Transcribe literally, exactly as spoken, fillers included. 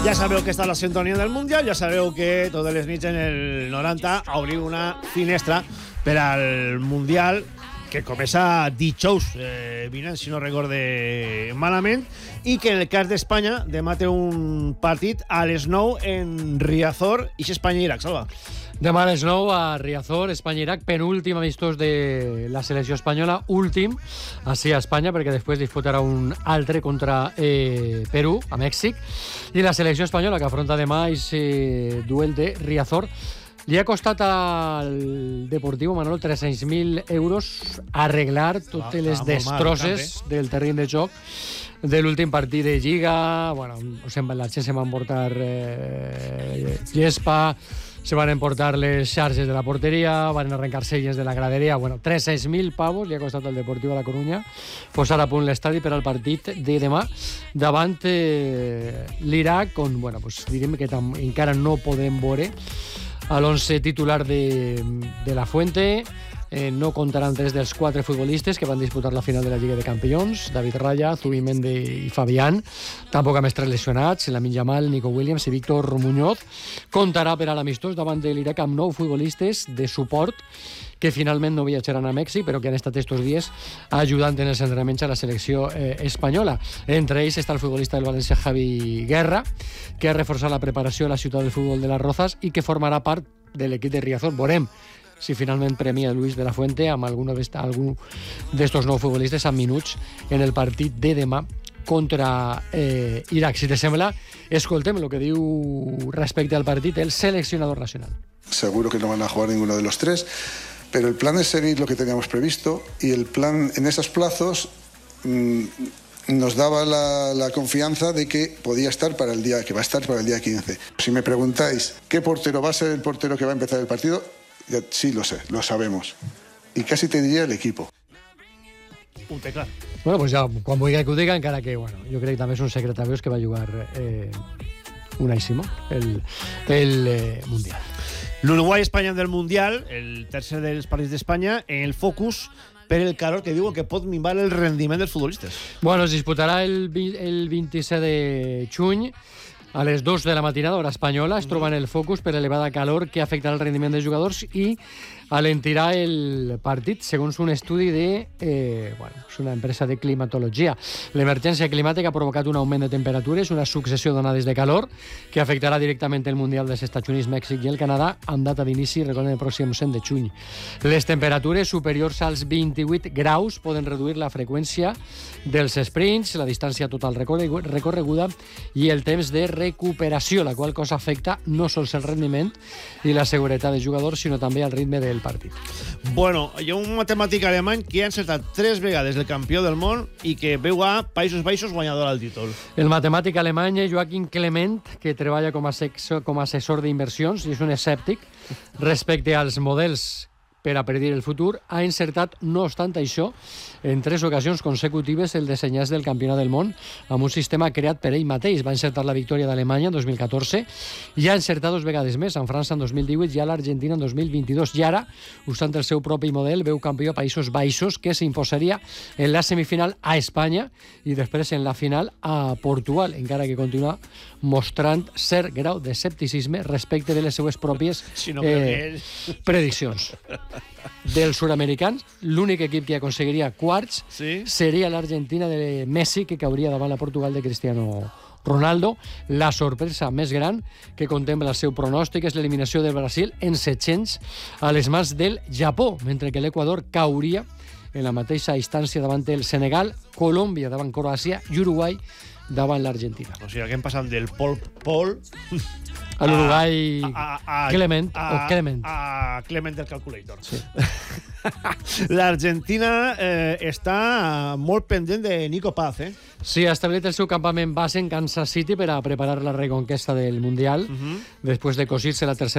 Ja sabeu que està la sintonia del Mundial, ja sabeu que totes les nits en el noranta obrim una finestra per al Mundial que comença dijous eh, vinent, si no recorde malament, i que en el cas d'Espanya demà té un partit a les nou en Riazor, i és Espanya-Iraq, Salva. Demà a les nou a Riazor, Espanya-Iraq, penúltim amistós de la selecció espanyola, últim, així a Espanya, perquè després disputarà un altre contra eh, Perú, a Mèxic, i la selecció espanyola que afronta demà aquest duel de Riazor. Li ha costat al Deportivo Manolo tres-cents mil euros arreglar totes ah, les destrosses del terreny de joc de l'últim partit de Lliga. Bueno, la gent se va emportar eh, gespa, se van emportar les xarxes de la porteria, van arrencar selles de la graderia. Bueno, tres-cents mil pavos li ha costat al Deportivo de la Coruña posar a punt l'estadi per al partit de demà davant eh, l'Iraq, on, bueno, pues, diríem que tam, encara no podem veure a l'once titular de, de la Fuente. Eh, no comptaran tres dels quatre futbolistes que van disputar la final de la Lliga de Campions: David Raya, Zubimende i Fabián. Tampoc amb els tres lesionats, Lamine Yamal, Nico Williams i Víctor Muñoz. Comptarà per a l'amistós davant de l'Iraq amb nou futbolistes de suport que finalment no viatjaran a Mèxic, però que han estat estos dies ajudant en els entrenaments a la selecció eh, espanyola. Entre ells està el futbolista del València, Javi Guerra, que ha reforçat la preparació a la ciutat del futbol de Las Rozas i que formarà part de l'equip de Riazor. Veurem si finalment premia Luis de la Fuente amb algun d'estos nou futbolistes amb minuts en el partit de demà contra eh, Iraq. Si te sembla, escoltem el que diu respecte al partit el seleccionador nacional. Seguro que no van a jugar ninguno de los tres, pero el plan es seguir lo que teníamos previsto, y el plan en esos plazos mmm, nos daba la, la confianza de que podía estar para el día, que va a estar para el día quince. Si me preguntáis qué portero va a ser el portero que va a empezar el partido, ya, sí lo sé, lo sabemos. Y casi te diría el equipo. Un teclat. Bueno, pues ja, quan vulgui que ho diga, encara que, bueno, jo crec que també és un secret a veus que va jugar eh, Unai Simón, el, el eh, Mundial. L'Uruguai-Espanya del Mundial, el tercer dels partits d'Espanya, en el focus per el calor que diuen que pot minvar el rendiment dels futbolistes. Bueno, es disputarà el, el vint-i-set de juny a les dues de la matinada, hora espanyola. Es troba en el focus per elevada calor que afectarà el rendiment dels jugadors i alentirà el partit, segons un estudi de... Eh, bueno, és una empresa de climatologia. L'emergència climàtica ha provocat un augment de temperatures, una successió d'onades de calor que afectarà directament el Mundial dels Estats Units, Mèxic i el Canadà amb data d'inici, recordem, el pròxim set de juny. Les temperatures superiors als vint-i-vuit graus poden reduir la freqüència dels sprints, la distància total recorreguda i el temps de recuperació, la qual cosa afecta no sols el rendiment i la seguretat dels jugadors, sinó també el ritme del partit. Bueno, hi ha un matemàtic alemany que ha encertat tres vegades el campió del món i que veu a Països Baixos guanyador al títol. El matemàtic alemany Joachim Clement, que treballa com a, sexo, com a assessor d'inversions i és un escèptic respecte als models per a predir el futur, ha encertat, no obstant això, en tres ocasions consecutives el dissenyat del campionat del món amb un sistema creat per ell mateix. Va encertar la victòria d'Alemanya en dos mil catorze i ha encertat dos vegades més, en França en dos mil divuit i a l'Argentina en dos mil vint-i-dos. I ara, usant el seu propi model, veu campió a Països Baixos, que s'imposaria en la semifinal a Espanya i després en la final a Portugal, encara que continua mostrant cert grau d'escepticisme respecte de les seues pròpies si no eh, prediccions. Dels sud-americans, l'únic equip que aconseguiria quarts sí? seria l'Argentina de Messi, que cauria davant la Portugal de Cristiano Ronaldo. La sorpresa més gran que contempla el seu pronòstic és l'eliminació del Brasil en set-cents a les mans del Japó, mentre que l'Equador cauria en la mateixa instància davant el Senegal, Colòmbia davant Croàcia i Uruguai davant l'Argentina. O sigui, que hem passat del Pol Pol a l'Uruguai Clement a, o Clement. A Clement del Calculator. Sí. L'Argentina eh, està molt pendent de Nico Paz, eh? Sí, ha establit el seu campament base en Kansas City per a preparar la reconquesta del Mundial, uh-huh. després de cosir-se la tercera